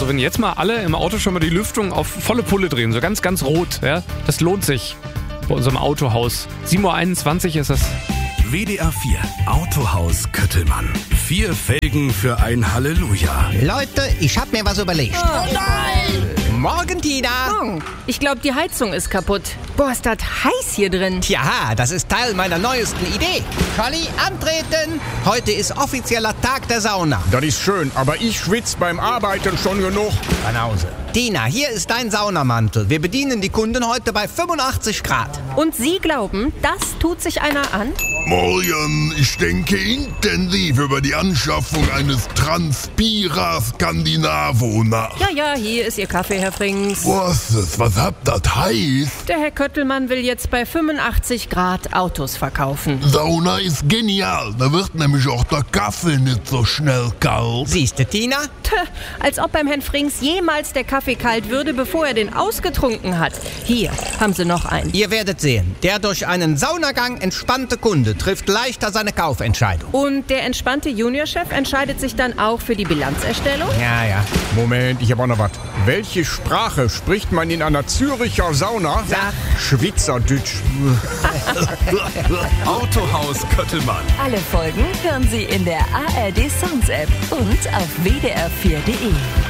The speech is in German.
Also wenn jetzt mal alle im Auto schon mal die Lüftung auf volle Pulle drehen, so ganz, ganz rot, ja, das lohnt sich bei unserem Autohaus. 7:21 Uhr ist das. WDR 4 Autohaus Köttelmann. 4 Felgen für ein Halleluja. Leute, ich hab mir was überlegt. Oh nein! Morgen, Tina. Ich glaube, die Heizung ist kaputt. Boah, ist das heiß hier drin. Tja, das ist Teil meiner neuesten Idee. Conny, antreten. Heute ist offizieller Tag der Sauna. Das ist schön, aber ich schwitze beim Arbeiten schon genug. Banause. Tina, hier ist dein Saunamantel. Wir bedienen die Kunden heute bei 85 Grad. Und Sie glauben, das tut sich einer an? Morgen, ich denke intensiv über die Anschaffung eines Transpira Scandinavo nach. Ja, hier ist Ihr Kaffee, Herr Frings. Was ist, was habt das heißt? Der Herr Köttelmann will jetzt bei 85 Grad Autos verkaufen. Sauna ist genial, da wird nämlich auch der Kaffee nicht so schnell kalt. Siehste, Tina? Als ob beim Herrn Frings jemals der Kaffee kalt würde, bevor er den ausgetrunken hat. Hier haben Sie noch einen. Ihr werdet sehen, der durch einen Saunagang entspannte Kunde trifft leichter seine Kaufentscheidung. Und der entspannte Juniorchef entscheidet sich dann auch für die Bilanzerstellung? Ja. Moment, ich hab auch noch was. Welche Sprache spricht man in einer Züricher Sauna? Sag. Schweizerdeutsch. Autohaus Köttelmann. Alle Folgen hören Sie in der ARD Sounds App und auf wdr4.de.